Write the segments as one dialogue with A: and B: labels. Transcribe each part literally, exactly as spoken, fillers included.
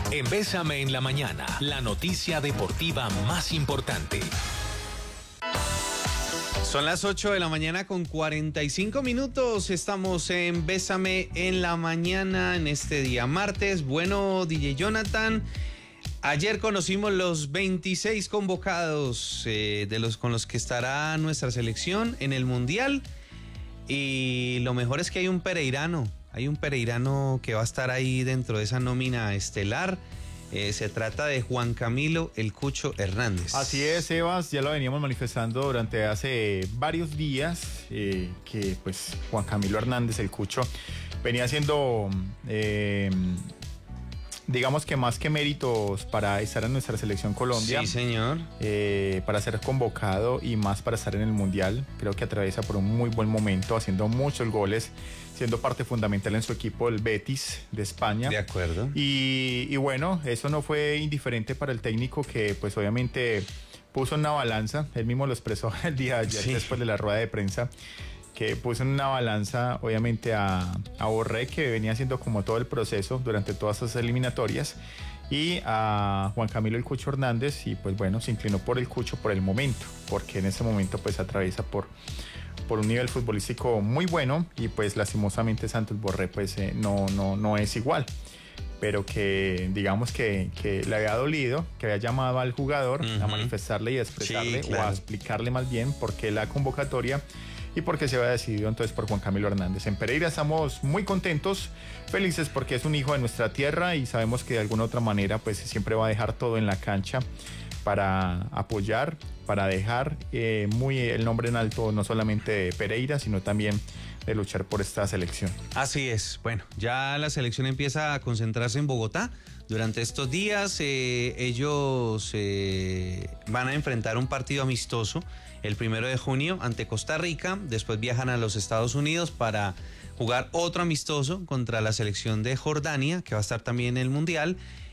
A: En Bésame en la Mañana, la noticia deportiva más importante.
B: Son las ocho de la mañana con cuarenta y cinco minutos. Estamos en Bésame en la Mañana en este día martes. Bueno, D J Jonathan, ayer conocimos los veintiséis convocados eh, de los con los que estará nuestra selección en el Mundial. Y lo mejor es que hay un pereirano. Hay un pereirano que va a estar ahí dentro de esa nómina estelar. Eh, se trata de Juan Camilo El Cucho Hernández.
C: Así es, Sebas, ya lo veníamos manifestando durante hace varios días, eh, que pues Juan Camilo Hernández El Cucho venía haciendo, eh, digamos que más que méritos para estar en nuestra selección Colombia.
B: Sí, señor.
C: Eh, para ser convocado y más para estar en el Mundial. Creo que atraviesa por un muy buen momento, haciendo muchos goles, siendo parte fundamental en su equipo, el Betis de España.
B: De acuerdo.
C: Y, y bueno, eso no fue indiferente para el técnico, que pues obviamente puso en una balanza, él mismo lo expresó el día de ayer, sí, después de la rueda de prensa, que puso en una balanza obviamente a, a Borré, que venía haciendo como todo el proceso durante todas estas eliminatorias, y a Juan Camilo El Cucho Hernández, y pues bueno, se inclinó por el Cucho por el momento, porque en ese momento pues atraviesa por... por un nivel futbolístico muy bueno, y pues lastimosamente Santos Borré pues eh, no, no, no es igual, pero que digamos que, que le había dolido, que había llamado al jugador uh-huh. a manifestarle y a expresarle, sí, claro, o a explicarle más bien por qué la convocatoria y por qué se había decidido entonces por Juan Camilo Hernández. En Pereira estamos muy contentos, felices, porque es un hijo de nuestra tierra y sabemos que de alguna otra manera pues siempre va a dejar todo en la cancha para apoyar, para dejar eh, muy el nombre en alto, no solamente de Pereira, sino también de luchar por esta selección.
B: Así es. Bueno, ya la selección empieza a concentrarse en Bogotá. Durante estos días eh, ellos eh, van a enfrentar un partido amistoso el primero de junio ante Costa Rica. Después viajan a los Estados Unidos para jugar otro amistoso contra la selección de Jordania, que va a estar también en el Mundial.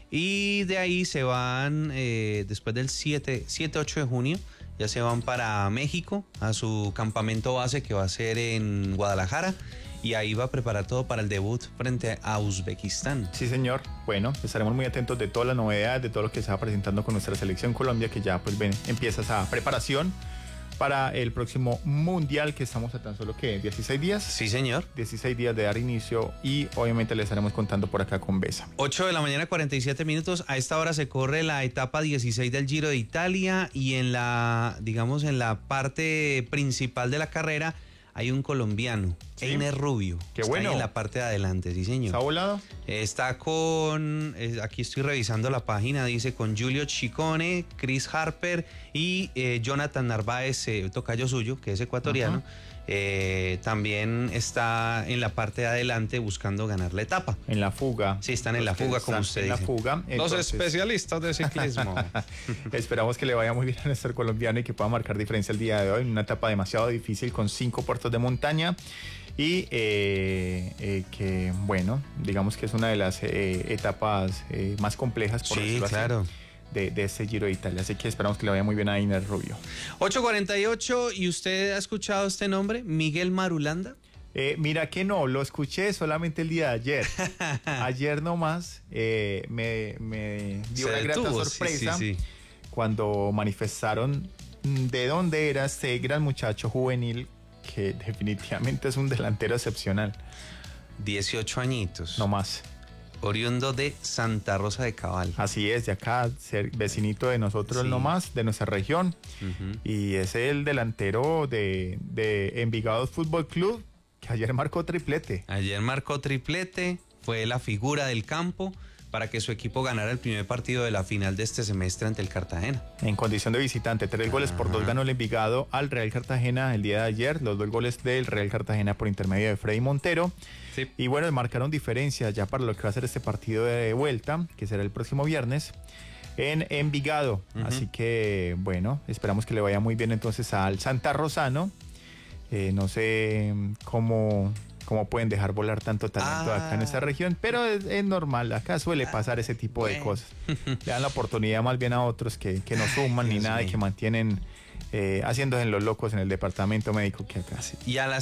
B: Y de ahí se van, eh, después del siete, ocho de junio, ya se van para México, a su campamento base que va a ser en Guadalajara. Y ahí va a preparar todo para el debut frente a Uzbekistán.
C: Sí, señor. Bueno, estaremos muy atentos de todas las novedades, de todo lo que se va presentando con nuestra selección Colombia, que ya pues ven, empieza esa preparación para el próximo Mundial, que estamos a tan solo, ¿qué? ¿dieciséis días?
B: Sí, señor.
C: dieciséis días de dar inicio, y obviamente les estaremos contando por acá con Besa.
B: ocho de la mañana, cuarenta y siete minutos. A esta hora se corre la etapa dieciséis del Giro de Italia, y en la, digamos, en la parte principal de la carrera hay un colombiano, ¿sí? Einer Rubio.
C: Qué
B: está
C: bueno.
B: Ahí en la parte de adelante, sí, señor.
C: ¿Está volado?
B: Está con, eh, aquí estoy revisando la página, dice con Giulio Ciccone, Chris Harper y eh, Jonathan Narváez, eh, tocayo suyo, que es ecuatoriano. Uh-huh. Eh, también está en la parte de adelante buscando ganar la etapa.
C: En la fuga.
B: Sí, están en la fuga, como usted dice.
C: En la fuga.
B: Entonces, los especialistas de ciclismo.
C: Esperamos que le vaya muy bien a nuestro colombiano y que pueda marcar diferencia el día de hoy en una etapa demasiado difícil con cinco puertos de montaña. Y eh, eh, que, bueno, digamos que es una de las eh, etapas eh, más complejas, por
B: sí,
C: decirlo
B: claro.
C: así, de, de este Giro de Italia. Así que esperamos que le vaya muy bien a Einer Rubio.
B: ocho cuarenta y ocho, ¿y usted ha escuchado este nombre? ¿Miguel Marulanda?
C: Eh, mira que no, lo escuché solamente el día de ayer. Ayer nomás eh, me, me dio una grata sorpresa, sí, sí, sí, cuando manifestaron de dónde era este gran muchacho juvenil, que definitivamente es un delantero excepcional.
B: dieciocho añitos.
C: No más.
B: Oriundo de Santa Rosa de Cabal.
C: Así es, de acá, ser vecinito de nosotros, sí, nomás, de nuestra región. Uh-huh. Y es el delantero de, de Envigado Fútbol Club, que ayer marcó triplete.
B: Ayer marcó triplete, fue la figura del campo para que su equipo ganara el primer partido de la final de este semestre ante el Cartagena.
C: En condición de visitante, tres goles por dos ganó el Envigado al Real Cartagena el día de ayer, los dos goles del Real Cartagena por intermedio de Freddy Montero. Sí. Y bueno, marcaron diferencia ya para lo que va a ser este partido de vuelta, que será el próximo viernes en Envigado. Uh-huh. Así que, bueno, esperamos que le vaya muy bien entonces al Santa Rosano. Eh, no sé cómo... cómo pueden dejar volar tanto talento ah. acá en esta región, pero es, es normal, acá suele pasar ese tipo bueno. de cosas. Le dan la oportunidad más bien a otros que, que no suman Ay, ni Dios nada mío. Y que mantienen eh, haciéndose los locos en el departamento médico que acá.
B: Y a las